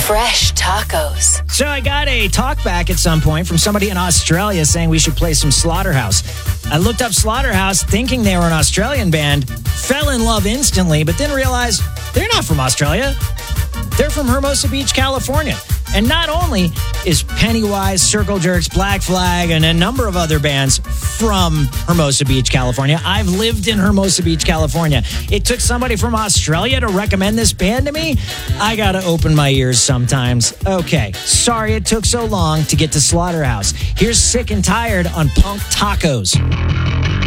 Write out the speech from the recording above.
Fresh tacos. So I got a talk back at some point from somebody in Australia saying we should play some Slaughterhouse. I looked up Slaughterhouse thinking they were an Australian band, fell in love instantly, but then realized they're not from Australia. They're from Hermosa Beach, California. And not only is Pennywise, Circle Jerks, Black Flag, and a number of other bands from Hermosa Beach, California. I've lived in Hermosa Beach, California. It took somebody from Australia to recommend this band to me. I gotta open my ears sometimes. Okay, sorry it took so long to get to Slaughterhouse. Here's Sick and Tired on Punk Tacos.